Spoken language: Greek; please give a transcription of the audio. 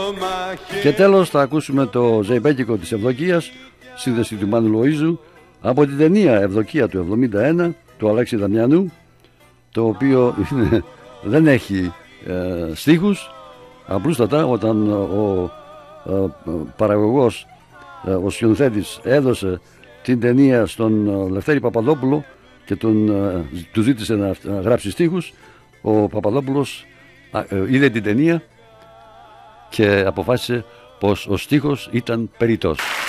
Και τέλος θα ακούσουμε το ζεϊμπέκικο της Ευδοκίας, σύνδεση του Μάνου Λοΐζου, από την ταινία Ευδοκία του 1971 του Αλέξη Δαμιανού, το οποίο δεν έχει στίχους. Απλούστατα όταν ο παραγωγός, ο σκηνοθέτης έδωσε την ταινία στον Λευτέρη Παπαδόπουλο και του ζήτησε να γράψει στίχους, ο Παπαδόπουλος είδε την ταινία και αποφάσισε πως ο στίχος ήταν περιττός.